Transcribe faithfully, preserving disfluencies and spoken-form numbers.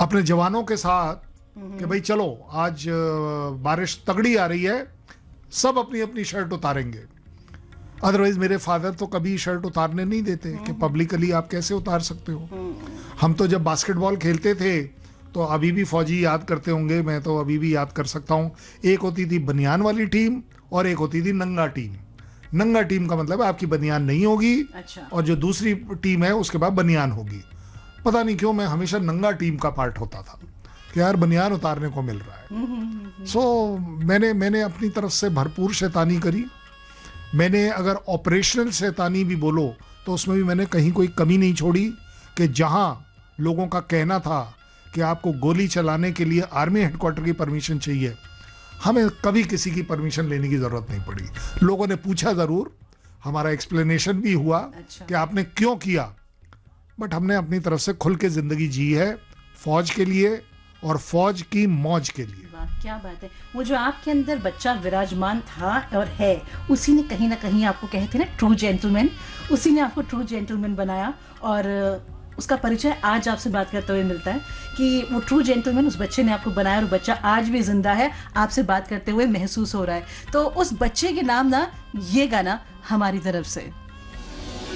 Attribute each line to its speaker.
Speaker 1: अपने जवानों के साथ कि भाई चलो आज अ, बारिश तगड़ी आ रही है, सब अपनी अपनी शर्ट उतारेंगे। अदरवाइज मेरे फादर तो कभी शर्ट उतारने नहीं देते कि पब्लिकली आप कैसे उतार सकते हो। हम तो जब बास्केटबॉल खेलते थे तो अभी भी फौजी याद करते होंगे, मैं तो अभी भी याद कर सकता हूँ। एक होती थी बनियान वाली टीम और एक होती थी नंगा टीम। नंगा टीम का मतलब है आपकी बनियान नहीं होगी,
Speaker 2: अच्छा।
Speaker 1: और जो दूसरी टीम है उसके बाद बनियान होगी। पता नहीं क्यों मैं हमेशा नंगा टीम का पार्ट होता था कि यार बनियान उतारने को मिल रहा है। सो so, मैंने मैंने अपनी तरफ से भरपूर शैतानी करी। मैंने अगर ऑपरेशनल शैतानी भी बोलो तो उसमें भी मैंने कहीं कोई कमी नहीं छोड़ी कि जहां लोगों का कहना था कि आपको गोली चलाने के लिए आर्मी हेडक्वार्टर की परमिशन चाहिए, हमें कभी किसी की परमिशन लेने की जरूरत नहीं पड़ी। लोगों ने पूछा जरूर, हमारा एक्सप्लेनेशन भी हुआ
Speaker 2: अच्छा।
Speaker 1: कि आपने क्यों किया, बट हमने अपनी तरफ से खुल के जिंदगी जी है, फौज के लिए और फौज की मौज के लिए।
Speaker 2: वाह, क्या बात है। वो जो आपके अंदर बच्चा विराजमान था और है, उसी ने कहीं ना कहीं आपको कहते हैं ना ट्रू जेंटलमैन, उसी ने आपको ट्रू जेंटलमैन बनाया। और उसका परिचय आज आपसे बात करते हुए मिलता है कि वो ट्रू जेंटलमैन उस बच्चे ने आपको बनाया और बच्चा आज भी जिंदा है, आपसे बात करते हुए महसूस हो रहा है। तो उस बच्चे के नाम ना ये गाना हमारी तरफ से।